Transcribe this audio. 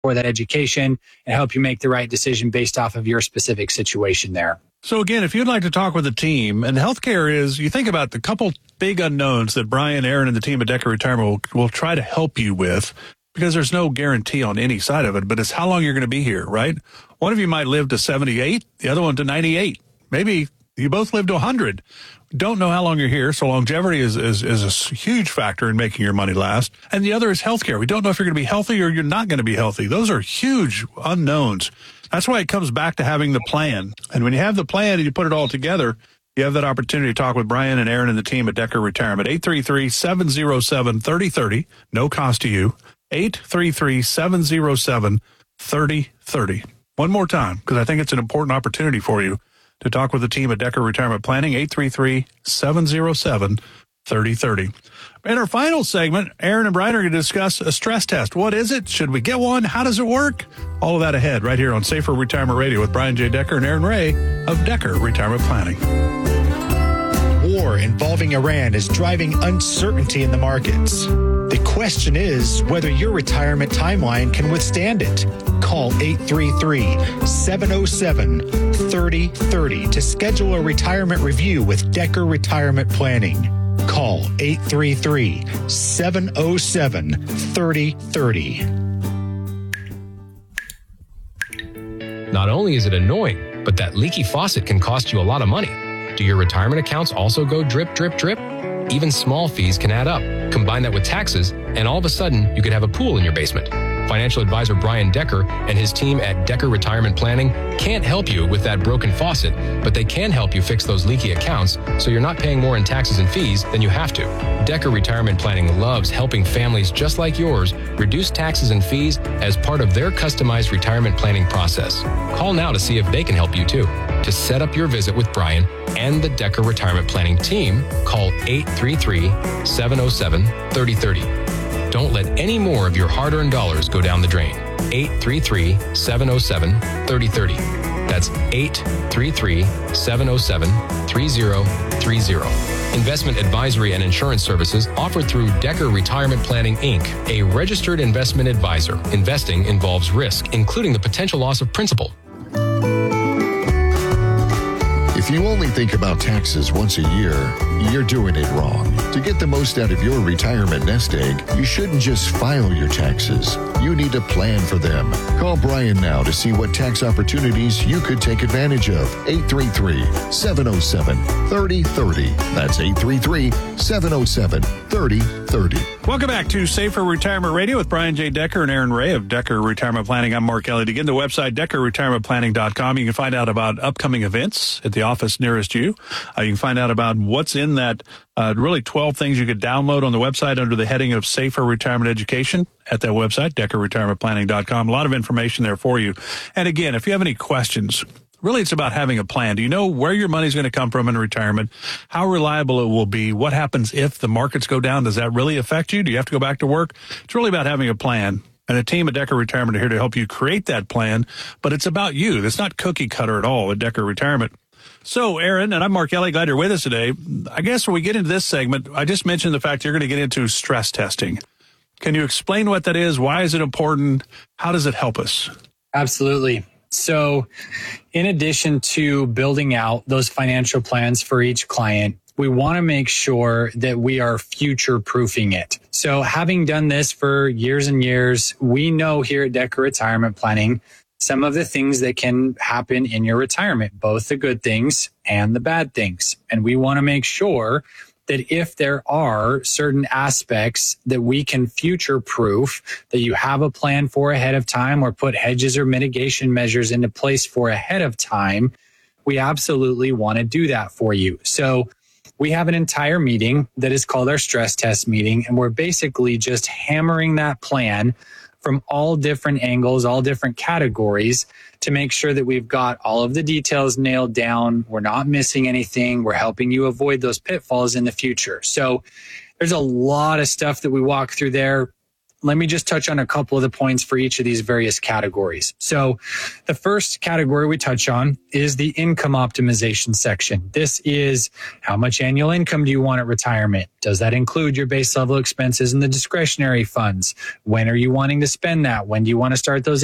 for that education and help you make the right decision based off of your specific situation there. So again, if you'd like to talk with the team, and healthcare is, you think about the couple big unknowns that Brian, Aaron, and the team at Decker Retirement will try to help you with, because there's no guarantee on any side of it, but it's how long you're going to be here, right? One of you might live to 78, the other one to 98. Maybe you both live to 100. Don't know how long you're here, so longevity is a huge factor in making your money last. And the other is healthcare. We don't know if you're going to be healthy or you're not going to be healthy. Those are huge unknowns. That's why it comes back to having the plan. And when you have the plan and you put it all together, you have that opportunity to talk with Brian and Aaron and the team at Decker Retirement. 833-707-3030. No cost to you. 833-707-3030. One more time, because I think it's an important opportunity for you to talk with the team at Decker Retirement Planning. 833-707-3030. In our final segment, Aaron and Brian are going to discuss a stress test. What is it? Should we get one? How does it work? All of that ahead right here on Safer Retirement Radio with Brian J. Decker and Aaron Ray of Decker Retirement Planning. War involving Iran is driving uncertainty in the markets. The question is whether your retirement timeline can withstand it. Call 833-707-3030 to schedule a retirement review with Decker Retirement Planning. Call 833-707-3030. Not only is it annoying, but that leaky faucet can cost you a lot of money. Do your retirement accounts also go drip, drip, drip? Even small fees can add up. Combine that with taxes, and all of a sudden, you could have a pool in your basement. Financial advisor Brian Decker and his team at Decker Retirement Planning can't help you with that broken faucet, but they can help you fix those leaky accounts so you're not paying more in taxes and fees than you have to. Decker Retirement Planning loves helping families just like yours reduce taxes and fees as part of their customized retirement planning process. Call now to see if they can help you too. To set up your visit with Brian and the Decker Retirement Planning team, call 833-707-3030. Don't let any more of your hard-earned dollars go down the drain. 833-707-3030. That's 833-707-3030. Investment advisory and insurance services offered through Decker Retirement Planning, Inc., a registered investment advisor. Investing involves risk, including the potential loss of principal. If you only think about taxes once a year, you're doing it wrong. To get the most out of your retirement nest egg, you shouldn't just file your taxes. You need to plan for them. Call Brian now to see what tax opportunities you could take advantage of. 833-707-3030. That's 833-707-3030. Welcome back to Safer Retirement Radio with Brian J. Decker and Aaron Ray of Decker Retirement Planning. I'm Mark Elliott. Again, the website, DeckerRetirementPlanning.com. You can find out about upcoming events at the office nearest you. You can find out about what's in that really 12 things you could download on the website under the heading of Safer Retirement Education at that website, DeckerRetirementPlanning.com. A lot of information there for you. And again, if you have any questions, really it's about having a plan. Do you know where your money's going to come from in retirement, how reliable it will be, what happens if the markets go down? Does that really affect you? Do you have to go back to work? It's really about having a plan. And a team at Decker Retirement are here to help you create that plan, but it's about you. It's not cookie cutter at all at Decker Retirement. So, Aaron, and I'm Mark Elliott, glad you're with us today. I guess when we get into this segment, I just mentioned the fact you're going to get into stress testing. Can you explain what that is? Why is it important? How does it help us? Absolutely. So, in addition to building out those financial plans for each client, we want to make sure that we are future-proofing it. So, having done this for years and years, we know here at Decker Retirement Planning some of the things that can happen in your retirement, both the good things and the bad things. And we want to make sure that if there are certain aspects that we can future-proof, that you have a plan for ahead of time or put hedges or mitigation measures into place for ahead of time, we absolutely want to do that for you. So we have an entire meeting that is called our stress test meeting, and we're basically just hammering that plan from all different angles, all different categories to make sure that we've got all of the details nailed down. We're not missing anything. We're helping you avoid those pitfalls in the future. So there's a lot of stuff that we walk through there. let me just touch on a couple of the points for each of these various categories. So the first category we touch on is the income optimization section. This is how much annual income do you want at retirement? Does that include your base level expenses and the discretionary funds? When are you wanting to spend that? When do you want to start those